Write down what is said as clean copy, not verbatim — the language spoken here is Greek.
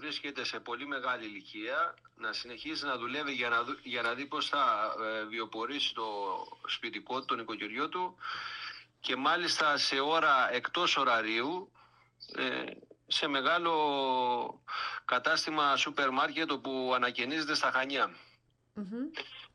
βρίσκεται σε πολύ μεγάλη ηλικία, να συνεχίσει να δουλεύει για να δει πώς θα βιοπορήσει το σπιτικό του, το νοικοκυριό του, και μάλιστα σε ώρα εκτός ωραρίου, σε μεγάλο κατάστημα σούπερ μάρκετ που ανακαινίζεται στα Χανιά.